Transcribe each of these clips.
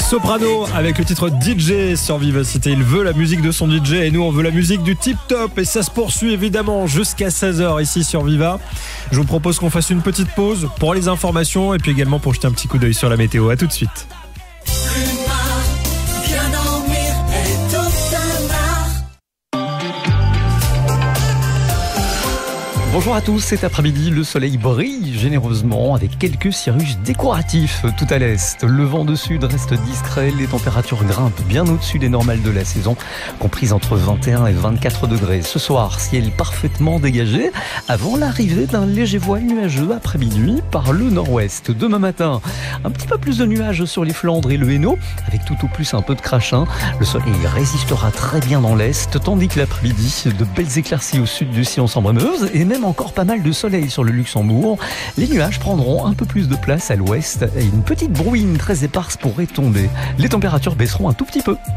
Soprano avec le titre DJ sur Vivacité. Il veut la musique de son DJ et nous on veut la musique du Tip Top. Et ça se poursuit évidemment jusqu'à 16h ici sur Viva. Je vous propose qu'on fasse une petite pause pour les informations et puis également pour jeter un petit coup d'œil sur la météo. À tout de suite. Bonjour à tous, cet après-midi, le soleil brille généreusement avec quelques cirrus décoratifs tout à l'est. Le vent de sud reste discret, les températures grimpent bien au-dessus des normales de la saison, comprises entre 21 et 24 degrés. Ce soir, ciel parfaitement dégagé avant l'arrivée d'un léger voile nuageux après minuit par le nord-ouest. Demain matin, un petit peu plus de nuages sur les Flandres et le Hainaut, avec tout au plus un peu de crachin. Le soleil résistera très bien dans l'est, tandis que l'après-midi, de belles éclaircies au sud du Sillon-Sambre-Meuse et même encore pas mal de soleil sur le Luxembourg. Les nuages prendront un peu plus de place à l'ouest et une petite brouille très éparse pourrait tomber. Les températures baisseront un tout petit peu.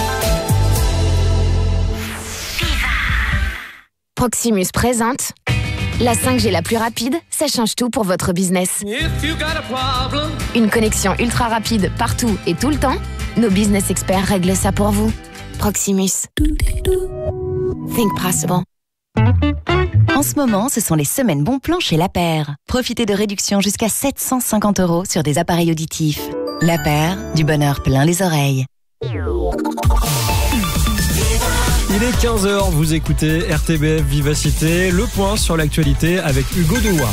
Proximus présente la 5G la plus rapide, ça change tout pour votre business. Une connexion ultra rapide partout et tout le temps. Nos business experts règlent ça pour vous. Proximus. Think possible. En ce moment, ce sont les semaines bons plans chez La Paire. Profitez de réductions jusqu'à 750 € sur des appareils auditifs. La Paire, du bonheur plein les oreilles. Il est 15h, vous écoutez RTBF Vivacité, le point sur l'actualité avec Hugo Douard.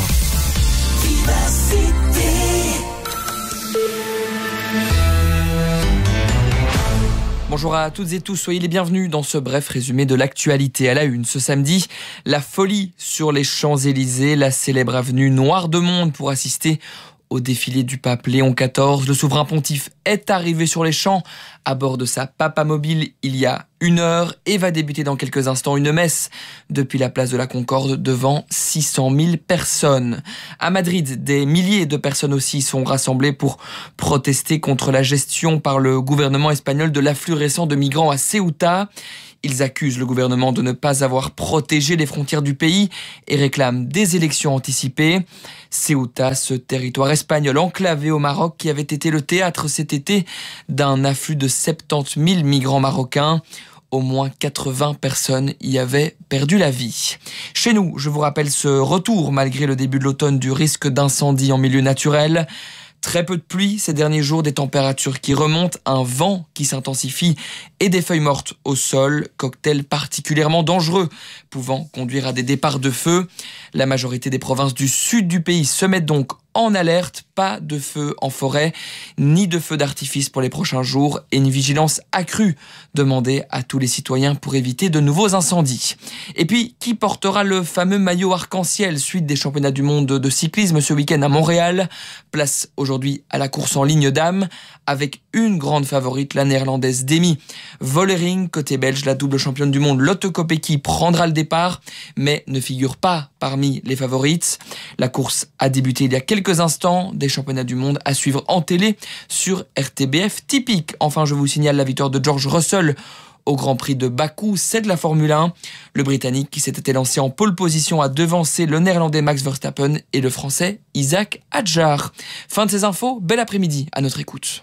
Bonjour à toutes et tous, soyez les bienvenus dans ce bref résumé de l'actualité. À la une ce samedi, la folie sur les Champs-Élysées, la célèbre avenue Noire de Monde pour assister au défilé du pape Léon XIV. Le souverain pontife est arrivé sur les champs à bord de sa Papamobile il y a 1 heure et va débuter dans quelques instants une messe depuis la place de la Concorde devant 600 000 personnes. À Madrid, des milliers de personnes aussi sont rassemblées pour protester contre la gestion par le gouvernement espagnol de l'afflux récent de migrants à Ceuta. Ils accusent le gouvernement de ne pas avoir protégé les frontières du pays et réclament des élections anticipées. Ceuta, ce territoire espagnol enclavé au Maroc qui avait été le théâtre cet été d'un afflux de 70 000 migrants marocains. Au moins 80 personnes y avaient perdu la vie. Chez nous, je vous rappelle ce retour, malgré le début de l'automne, du risque d'incendie en milieu naturel. Très peu de pluie ces derniers jours, des températures qui remontent, un vent qui s'intensifie et des feuilles mortes au sol, cocktail particulièrement dangereux, pouvant conduire à des départs de feu. La majorité des provinces du sud du pays se mettent donc en alerte, pas de feu en forêt, ni de feu d'artifice pour les prochains jours et une vigilance accrue demandée à tous les citoyens pour éviter de nouveaux incendies. Et puis, qui portera le fameux maillot arc-en-ciel suite des championnats du monde de cyclisme ce week-end à Montréal? Place aujourd'hui à la course en ligne dames avec une grande favorite, la néerlandaise Demi Vollering. Côté belge, la double championne du monde Lotte Kopecky prendra le départ, mais ne figure pas parmi les favorites. La course a débuté il y a quelques instants, des championnats du monde à suivre en télé sur RTBF typique. Enfin, je vous signale la victoire de George Russell au Grand Prix de Bakou, c'est de la Formule 1. Le Britannique qui s'était lancé en pole position a devancé le Néerlandais Max Verstappen et le Français Isaac Hadjar. Fin de ces infos, bel après-midi à notre écoute.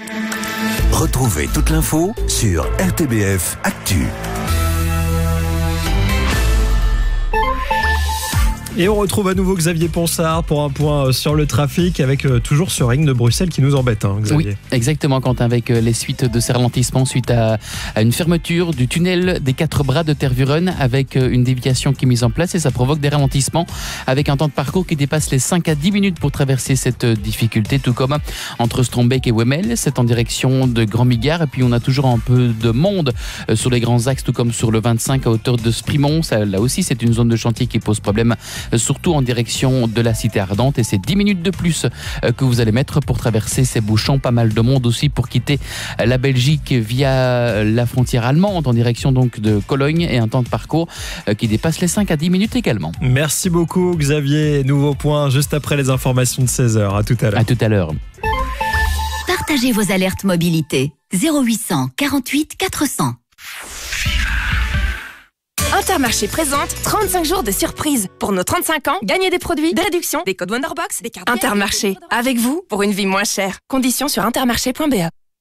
Retrouvez toute l'info sur RTBF Actu. Et on retrouve à nouveau Xavier Ponsard pour un point sur le trafic avec toujours ce ring de Bruxelles qui nous embête, Xavier. Oui, exactement, Quentin, avec les suites de ces ralentissements suite à une fermeture du tunnel des 4 bras de Tervuren avec une déviation qui est mise en place et ça provoque des ralentissements avec un temps de parcours qui dépasse les 5 à 10 minutes pour traverser cette difficulté, tout comme entre Strombeek et Wemmel, c'est en direction de Grand Bigard et puis on a toujours un peu de monde sur les grands axes, tout comme sur le 25 à hauteur de Sprimont. Ça, là aussi, c'est une zone de chantier qui pose problème, surtout en direction de la Cité Ardente et c'est 10 minutes de plus que vous allez mettre pour traverser ces bouchons. Pas mal de monde aussi pour quitter la Belgique via la frontière allemande en direction donc de Cologne et un temps de parcours qui dépasse les 5 à 10 minutes également. Merci beaucoup Xavier, nouveau point juste après les informations de 16h. À tout à l'heure. À tout à l'heure. Partagez vos alertes mobilité. 0800 48 400. Intermarché présente 35 jours de surprise. Pour nos 35 ans, gagnez des produits, des réductions, des codes Wonderbox, des cartes. Intermarché, avec vous pour une vie moins chère. Conditions sur intermarché.be.